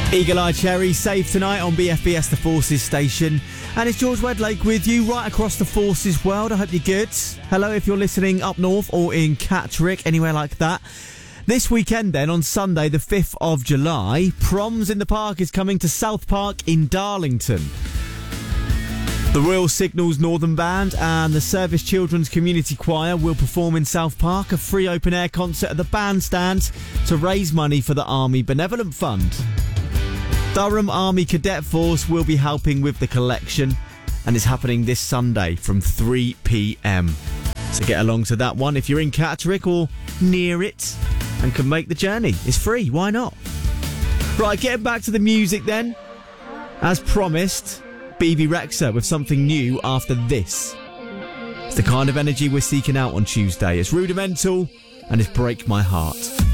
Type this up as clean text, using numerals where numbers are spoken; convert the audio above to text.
Eagle Eye Cherry, safe tonight on BFBS, the Forces station. And it's George Wedlake with you right across the Forces world. I hope you're good. Hello if you're listening up north or in Catterick, anywhere like that. This weekend then, on Sunday the 5th of July, Proms in the Park is coming to South Park in Darlington. The Royal Signals Northern Band and the Service Children's Community Choir will perform in South Park, a free open-air concert at the bandstand to raise money for the Army Benevolent Fund. Durham Army Cadet Force will be helping with the collection and it's happening this Sunday from 3 p.m. So get along to that one if you're in Catterick or near it and can make the journey. It's free, why not? Right, getting back to the music then. As promised, BB Rexha with something new after this. It's the kind of energy we're seeking out on Tuesday. It's Rudimental and it's Break My Heart.